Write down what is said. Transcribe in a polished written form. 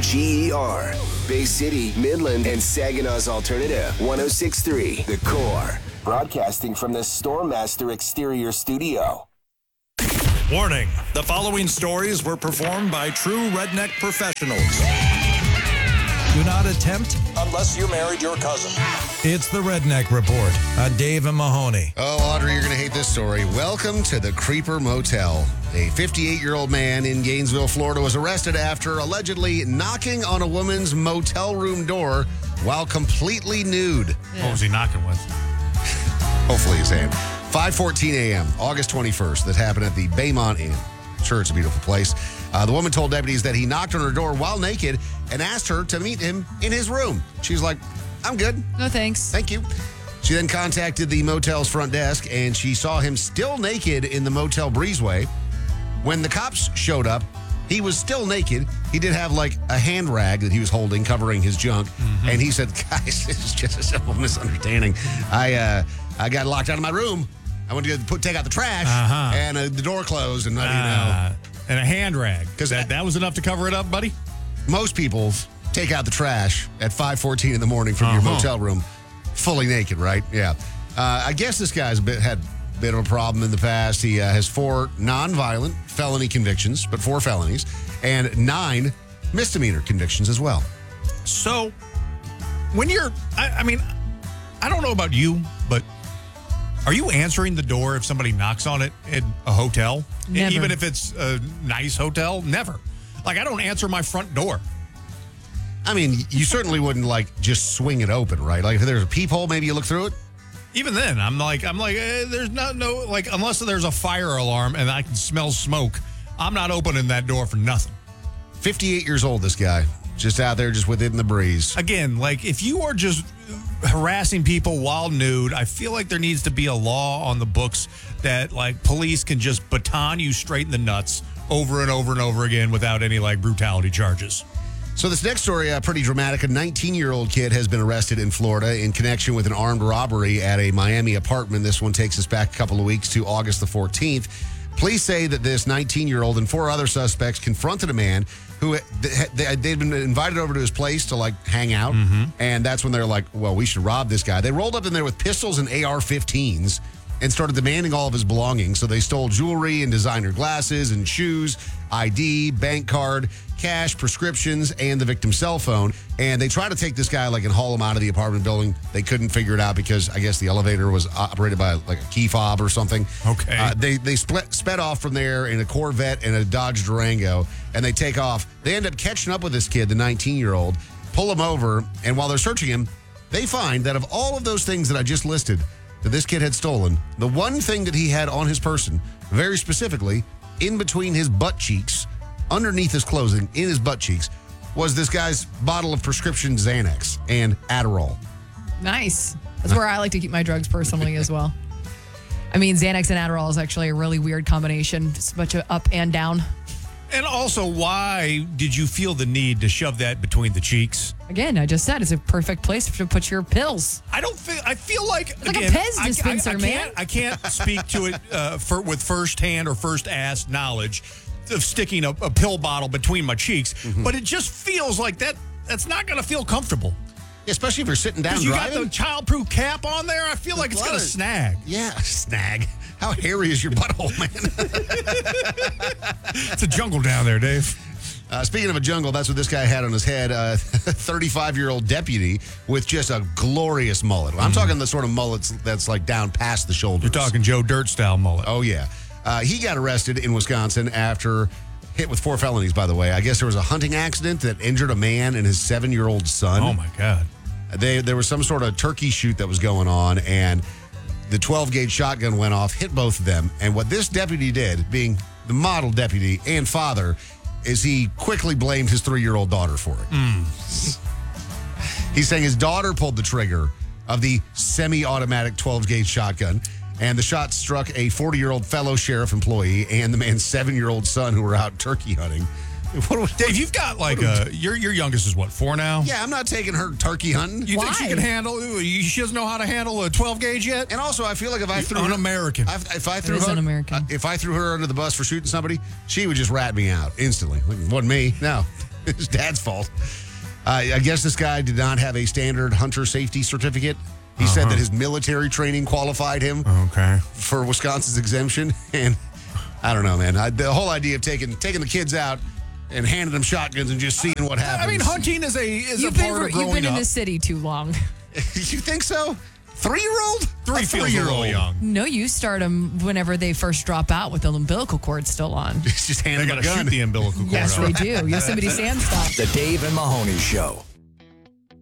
KGER. Bay City, Midland, and Saginaw's Alternative. 106.3 The Core. Broadcasting from the Stormmaster Exterior Studio. Warning, the following stories were performed by true redneck professionals. Do not attempt unless you married your cousin. It's the Redneck Report on Dave and Mahoney. Oh, Audrey, you're going to hate this story. Welcome to the Creeper Motel. A 58-year-old man in Gainesville, Florida was arrested after allegedly knocking on a woman's motel room door while completely nude. What was he knocking with? Hopefully his hand. 5:14 a.m., August 21st. That happened at the Baymont Inn. Sure, it's a beautiful place. The woman told deputies that he knocked on her door while naked and asked her to meet him in his room. She's like, I'm good. No, thanks. Thank you. She then contacted the motel's front desk, and she saw him still naked in the motel breezeway. When the cops showed up, he was still naked. He did have like a hand rag that he was holding covering his junk. Mm-hmm. And he said, guys, this is just a simple misunderstanding. I got locked out of my room. I went to take out the trash, and the door closed, and and a hand rag. Because that was enough to cover it up, buddy? Most people take out the trash at 5:14 in the morning from your motel room fully naked, right? Yeah. I guess this guy's had a bit of a problem in the past. He has 4 non-violent felony convictions, but 4 felonies, and 9 misdemeanor convictions as well. So, when you're, I mean, I don't know about you, but are you answering the door if somebody knocks on it in a hotel? Never. Even if it's a nice hotel? Never. Like, I don't answer my front door. I mean, you certainly wouldn't, like, just swing it open, right? Like, if there's a peephole, maybe you look through it? Even then, I'm like, there's no, like, unless there's a fire alarm and I can smell smoke, I'm not opening that door for nothing. 58 years old, this guy. Just out there, just within the breeze. Again, like, if you are just harassing people while nude, I feel like there needs to be a law on the books that, like, police can just baton you straight in the nuts over and over and over again without any, like, brutality charges. So this next story, pretty dramatic. A 19-year-old kid has been arrested in Florida in connection with an armed robbery at a Miami apartment. This one takes us back a couple of weeks to August the 14th. Police say that this 19-year-old and 4 other suspects confronted a man who they'd been invited over to his place to, like, hang out. Mm-hmm. And that's when they're like, well, we should rob this guy. They rolled up in there with pistols and AR-15s and started demanding all of his belongings. So they stole jewelry and designer glasses and shoes, ID, bank card, cash, prescriptions, and the victim's cell phone. And they tried to take this guy, like, and haul him out of the apartment building. They couldn't figure it out because I guess the elevator was operated by, like, a key fob or something. Okay. They sped off from there in a Corvette and a Dodge Durango, and they take off. They end up catching up with this kid, the 19-year-old, pull him over, and while they're searching him, they find that of all of those things that I just listed that this kid had stolen, the one thing that he had on his person, very specifically, in between his butt cheeks, underneath his clothing, in his butt cheeks, was this guy's bottle of prescription Xanax and Adderall. Nice. That's where I like to keep my drugs personally as well. I mean, Xanax and Adderall is actually a really weird combination. It's a bunch of up and down. And also, why did you feel the need to shove that between the cheeks? Again, I just said it's a perfect place to put your pills. I feel like, it's again, like a Pez dispenser, man. I can't speak to it with first-hand or first-ass knowledge of sticking a pill bottle between my cheeks, but it just feels like that's not going to feel comfortable. Especially if you're sitting down driving. driving. You got the childproof cap on there. I feel like it's going to snag. Yeah, snag. How hairy is your butthole, man? It's a jungle down there, Dave. Speaking of a jungle, that's what this guy had on his head. A 35-year-old deputy with just a glorious mullet. I'm talking the sort of mullets that's like down past the shoulders. You're talking Joe Dirt-style mullet. Oh, yeah. He got arrested in Wisconsin after hit with 4 felonies, by the way. I guess there was a hunting accident that injured a man and his 7-year-old son. Oh, my God. There was some sort of turkey shoot that was going on, and the 12-gauge shotgun went off, hit both of them. And what this deputy did, being the model deputy and father, is he quickly blamed his 3-year-old daughter for it. He's saying his daughter pulled the trigger of the semi-automatic 12-gauge shotgun, and the shot struck a 40-year-old fellow sheriff employee and the man's 7-year-old son who were out turkey hunting. Dave, you've got like your youngest is what, 4 now? Yeah, I'm not taking her turkey hunting. You think she can handle? She doesn't know how to handle a 12 gauge yet. And also, I feel like if I threw un-American, if I threw her under the bus for shooting somebody, she would just rat me out instantly. Like, it wasn't me. No, His dad's fault. I guess this guy did not have a standard hunter safety certificate. He said that his military training qualified him for Wisconsin's exemption. And I don't know, man. The whole idea of taking the kids out and handing them shotguns and just seeing what happens. I mean, hunting is a You've part of growing You've been up. in the city too long. You think so? 3-year-old? Three feels a little young. No, you start them whenever they first drop out with the umbilical cord still on. Just hand They them got a to gun. shoot the umbilical cord Yes, off. they do. Yosemite Sam style. The Dave and Mahoney Show.